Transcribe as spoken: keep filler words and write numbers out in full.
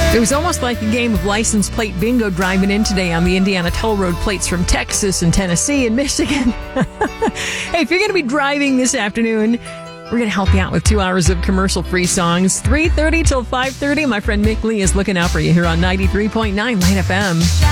It was almost like a game of license plate bingo driving in today on the Indiana Toll Road plates from Texas and Tennessee and Michigan. Hey, if you're going to be driving this afternoon, we're going to help you out with two hours of commercial-free songs. three thirty till five thirty. My friend Mick Lee is looking out for you here on ninety-three point nine Light F M.